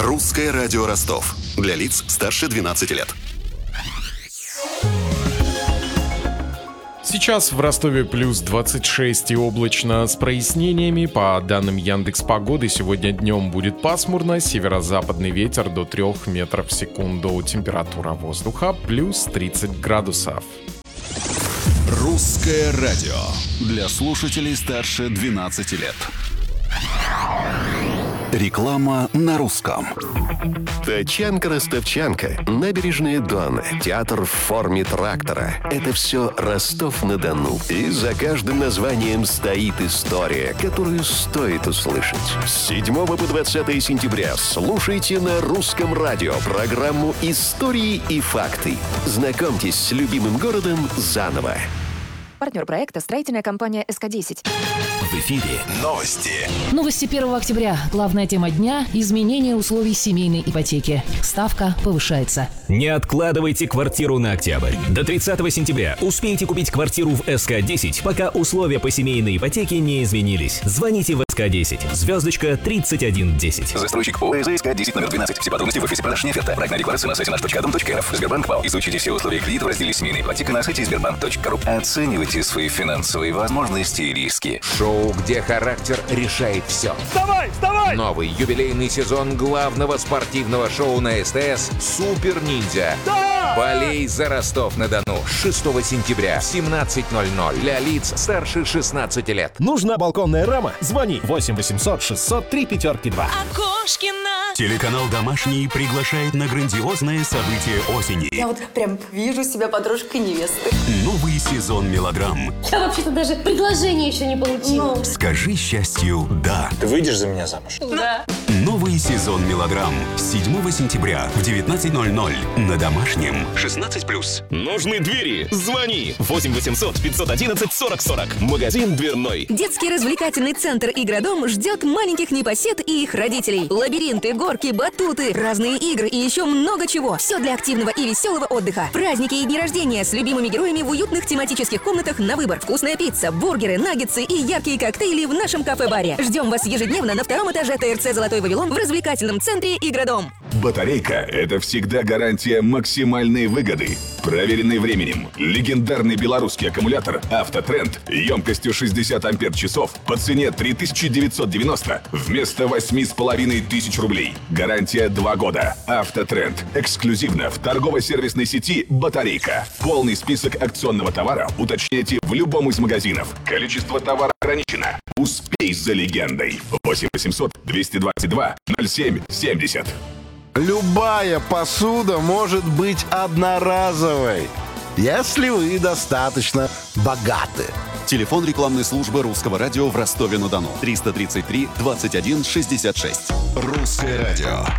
Русское радио Ростов. Для лиц старше 12 лет. Сейчас в Ростове плюс 26 и облачно с прояснениями. По данным Яндекс.Погоды, сегодня днем будет пасмурно, северо-западный ветер до 3 метров в секунду. Температура воздуха плюс 30 градусов. Русское радио для слушателей старше 12 лет. Реклама на русском. Тачанка-ростовчанка, набережные Дона, театр в форме трактора. Это все Ростов-на-Дону. И за каждым названием стоит история, которую стоит услышать. С 7 по 20 сентября слушайте на Русском радио программу «Истории и факты». Знакомьтесь с любимым городом заново. Партнер проекта — строительная компания СК-10. В эфире новости. Новости 1 октября. Главная тема дня – изменение условий семейной ипотеки. Ставка повышается. Не откладывайте квартиру на октябрь. До 30 сентября успейте купить квартиру в СК-10, пока условия по семейной ипотеке не изменились. Звоните в СК-10, звездочка 3110. Застройщик ОС СК-10 номер 12. Все подробности в офисе продаж оферта. Проектная декларация на сайте наш.дом.рф. Сбербанк ВАУ. Изучите все условия кредита в разделе «Семейная ипотека» на сайте sberbank.ru. Оценивайте свои финансовые возможности и риски. Шоу, где характер решает все. Вставай, вставай! Новый юбилейный сезон главного спортивного шоу на СТС «Супер Ниндзя». Да! Болей за Ростов-на-Дону. 6 сентября в 17:00 для лиц старше 16 лет. Нужна балконная рама? Звони 8 800 600 352. Телеканал «Домашний» приглашает на грандиозное событие осени. Я вот прям вижу себя подружкой невесты. Новый сезон мелодрам. Я вообще-то даже предложение еще не получила. Скажи счастью «да». Ты выйдешь за меня замуж? Да. Новый сезон мелодрам. 7 сентября в 19:00 на Домашнем. 16+. Нужны двери? Звони 8 800 511 40 40. Магазин дверной. Детский развлекательный центр «Игродом» ждет маленьких непосед и их родителей. Лабиринты, горки, батуты, разные игры и еще много чего. Все для активного и веселого отдыха. Праздники и дни рождения с любимыми героями в уютных тематических комнатах на выбор. Вкусная пицца, бургеры, наггетсы и яркие коктейли в нашем кафе-баре. Ждем вас ежедневно на 2-м этаже ТРЦ «Золотой Вавилон» в развлекательном центре «Игродом». Батарейка – это всегда гарантия максимальной выгоды. Проверенный временем. Легендарный белорусский аккумулятор «Автотренд» емкостью 60 ампер-часов по цене 3990 вместо 8500 рублей. Гарантия 2 года. «Автотренд» эксклюзивно в торгово-сервисной сети «Батарейка». Полный список акционного товара уточняйте в любом из магазинов. Количество товара ограничено. Успей за легендой. 8 800 222 07 70. Любая посуда может быть одноразовой, если вы достаточно богаты. Телефон рекламной службы Русского радио в Ростове-на-Дону. 333 21 66. Русское радио.